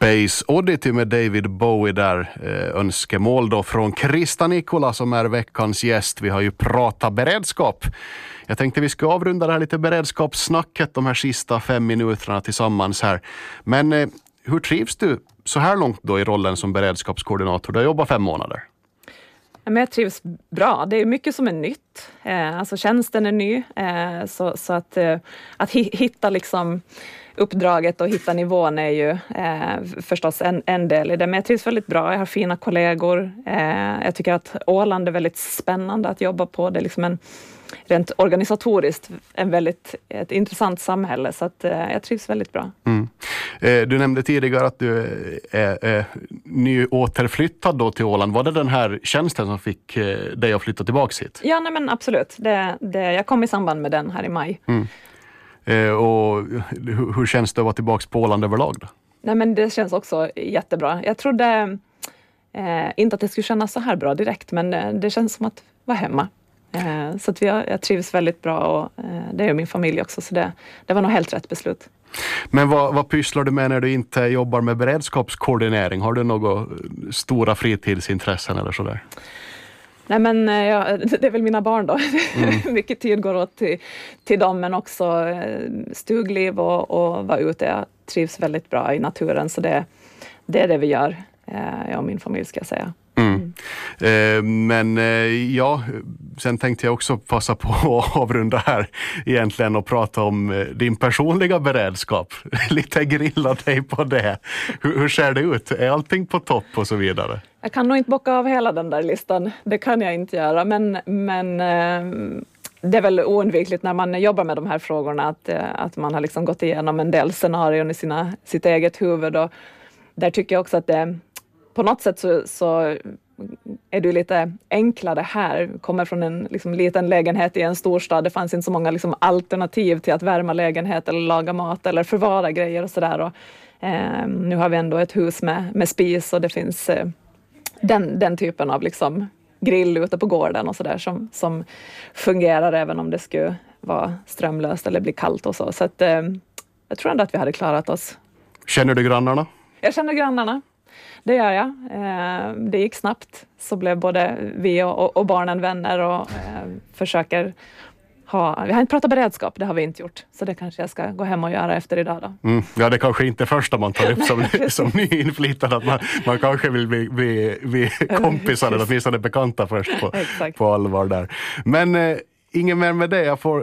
Space Oddity med David Bowie där. Önskemål då från Krista Nikola som är veckans gäst. Vi har ju pratat beredskap. Jag tänkte vi ska avrunda det här lite beredskapssnacket de här sista 5 minuterna tillsammans här. Men hur trivs du så här långt då i rollen som beredskapskoordinator? Du har jobbat 5 månader. Men jag trivs bra. Det är mycket som är nytt. Alltså tjänsten är ny. Så att hitta liksom uppdraget och hitta nivån är ju förstås en del i det. Men jag trivs väldigt bra. Jag har fina kollegor. Jag tycker att Åland är väldigt spännande att jobba på. Det är liksom rent organisatoriskt ett intressant samhälle. Så att jag trivs väldigt bra. Mm. Du nämnde tidigare att du är ny återflyttad då till Åland. Var det den här tjänsten som fick dig att flytta tillbaka hit? Ja, nej, men absolut. Jag kom i samband med den här i maj. Mm. Och hur känns det att vara tillbaka på Åland överlag då? Nej, men det känns också jättebra. Jag trodde inte att det skulle kännas så här bra direkt, men det känns som att vara hemma. Så att jag trivs väldigt bra och det är min familj också, så det var nog helt rätt beslut. Men vad pysslar du med när du inte jobbar med beredskapskoordinering? Har du några stora fritidsintressen eller sådär? Nej, men det är väl mina barn då. Mycket tid går åt till dem, men också stugliv och vara ute. Jag trivs väldigt bra i naturen, så det är det vi gör, jag och min familj ska jag säga. Men sen tänkte jag också passa på att avrunda här egentligen och prata om din personliga beredskap. Lite grilla dig på det. Hur ser det ut? Är allting på topp och så vidare? Jag kan nog inte bocka av hela den där listan. Det kan jag inte göra, men det är väl oundvikligt när man jobbar med de här frågorna att man har liksom gått igenom en del scenarion i sitt eget huvud, och där tycker jag också att det på något sätt så är det lite enklare här. Kommer från en liksom liten lägenhet i en storstad. Det fanns inte så många liksom alternativ till att värma lägenhet eller laga mat eller förvara grejer och sådär. Nu har vi ändå ett hus med spis, och det finns den typen av liksom grill ute på gården och sådär som fungerar även om det skulle vara strömlöst eller bli kallt och så. Så att, jag tror ändå att vi hade klarat oss. Känner du grannarna? Jag känner grannarna. Det gör jag. Det gick snabbt. Så blev både vi och barnen vänner och försöker vi har inte pratat beredskap, det har vi inte gjort. Så det kanske jag ska gå hem och göra efter idag då. Ja, det kanske inte är första man tar upp som nyinflyttad, att man kanske vill bli kompisar eller åtminstone bekanta först på allvar där. Men ingen mer med det. Jag får